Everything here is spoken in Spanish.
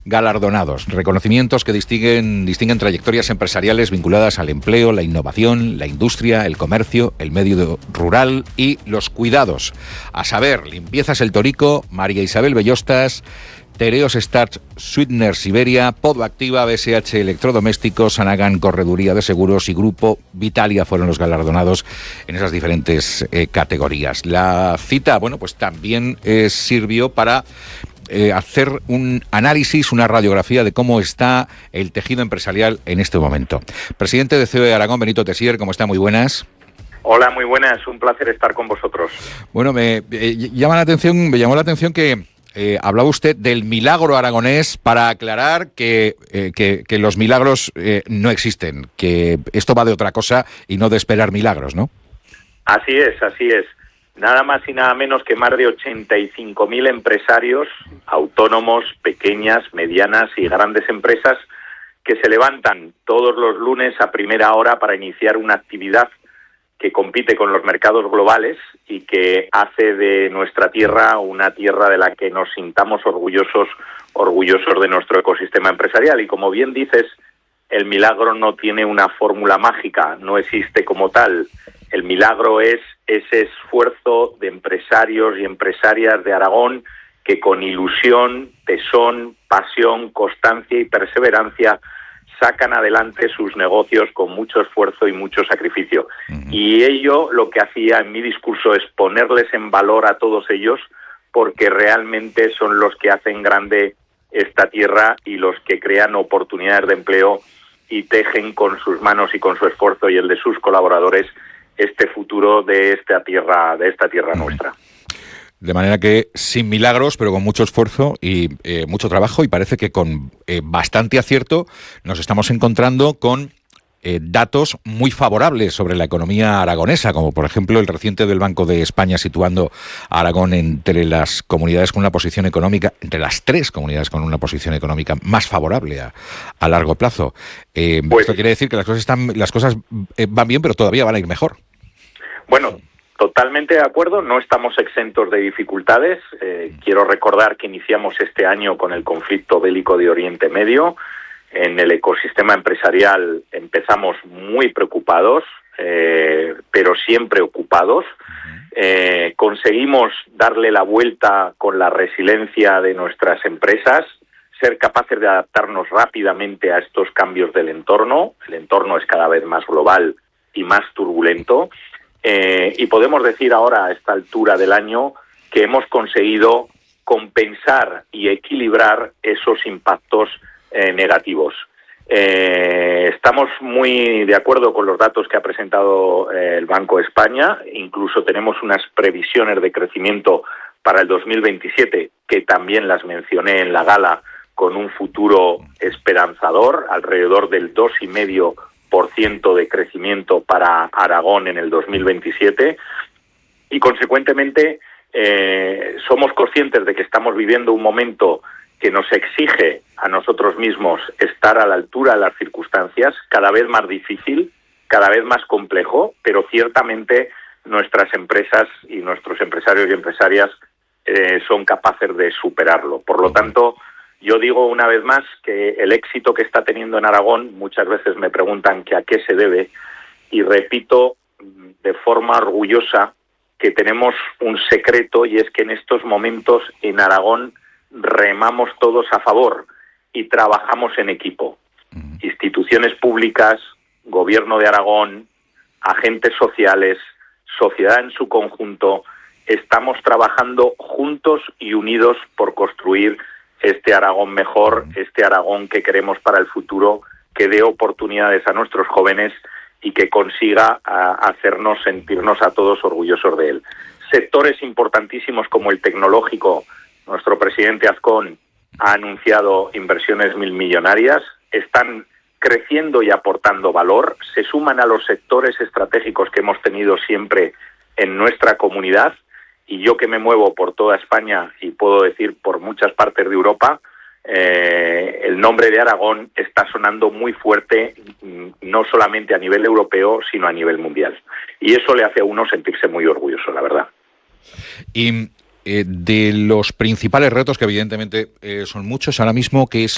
Galardonados, reconocimientos que distinguen trayectorias empresariales vinculadas al empleo, la innovación, la industria, el comercio, el medio rural y los cuidados. A saber, Limpiezas El Torico, María Isabel Bellostas, Tereos Starch Sweetener Siberia, Podo Activa, BSH Electrodomésticos, Sanagan Correduría de Seguros y Grupo Vitalia fueron los galardonados en esas diferentes categorías. La cita, pues también sirvió para hacer un análisis, una radiografía de cómo está el tejido empresarial en este momento. Presidente de COE Aragón, Benito Tessier, ¿cómo está? Muy buenas. Hola, muy buenas, un placer estar con vosotros. Bueno, me llamó la atención que hablaba usted del milagro aragonés para aclarar que los milagros no existen, que esto va de otra cosa y no de esperar milagros, ¿no? Así es. Nada más y nada menos que más de 85.000 empresarios, autónomos, pequeñas, medianas y grandes empresas que se levantan todos los lunes a primera hora para iniciar una actividad que compite con los mercados globales y que hace de nuestra tierra una tierra de la que nos sintamos orgullosos de nuestro ecosistema empresarial. Y como bien dices, el milagro no tiene una fórmula mágica, no existe como tal. El milagro es ese esfuerzo de empresarios y empresarias de Aragón que con ilusión, tesón, pasión, constancia y perseverancia sacan adelante sus negocios con mucho esfuerzo y mucho sacrificio. Y ello lo que hacía en mi discurso es ponerles en valor a todos ellos, porque realmente son los que hacen grande esta tierra y los que crean oportunidades de empleo y tejen con sus manos y con su esfuerzo y el de sus colaboradores este futuro de esta tierra nuestra. De manera que sin milagros, pero con mucho esfuerzo y mucho trabajo, y parece que con bastante acierto nos estamos encontrando con datos muy favorables sobre la economía aragonesa, como por ejemplo el reciente del Banco de España situando a Aragón entre las comunidades con una posición económica, entre las 3 comunidades con una posición económica más favorable a largo plazo. Esto quiere decir que las cosas van bien, pero todavía van a ir mejor. Bueno, totalmente de acuerdo, no estamos exentos de dificultades. Quiero recordar que iniciamos este año con el conflicto bélico de Oriente Medio. En el ecosistema empresarial empezamos muy preocupados, pero siempre ocupados. Conseguimos darle la vuelta con la resiliencia de nuestras empresas, ser capaces de adaptarnos rápidamente a estos cambios del entorno. El entorno es cada vez más global y más turbulento. Y podemos decir ahora, a esta altura del año, que hemos conseguido compensar y equilibrar esos impactos negativos. Estamos muy de acuerdo con los datos que ha presentado el Banco de España. Incluso tenemos unas previsiones de crecimiento para el 2027, que también las mencioné en la gala, con un futuro esperanzador, alrededor del 2,5% de crecimiento para Aragón en el 2027, y consecuentemente somos conscientes de que estamos viviendo un momento que nos exige a nosotros mismos estar a la altura de las circunstancias, cada vez más difícil, cada vez más complejo, pero ciertamente nuestras empresas y nuestros empresarios y empresarias son capaces de superarlo. Por lo tanto, yo digo una vez más que el éxito que está teniendo en Aragón, muchas veces me preguntan que a qué se debe, y repito de forma orgullosa que tenemos un secreto, y es que en estos momentos en Aragón remamos todos a favor y trabajamos en equipo. Instituciones públicas, Gobierno de Aragón, agentes sociales, sociedad en su conjunto, estamos trabajando juntos y unidos por construir este Aragón mejor, este Aragón que queremos para el futuro, que dé oportunidades a nuestros jóvenes y que consiga hacernos sentirnos a todos orgullosos de él. Sectores importantísimos como el tecnológico, nuestro presidente Azcón ha anunciado inversiones milmillonarias, están creciendo y aportando valor, se suman a los sectores estratégicos que hemos tenido siempre en nuestra comunidad, y yo que me muevo por toda España y puedo decir por muchas partes de Europa, el nombre de Aragón está sonando muy fuerte, no solamente a nivel europeo, sino a nivel mundial. Y eso le hace a uno sentirse muy orgulloso, la verdad. Y de los principales retos, que evidentemente son muchos ahora mismo, ¿qué es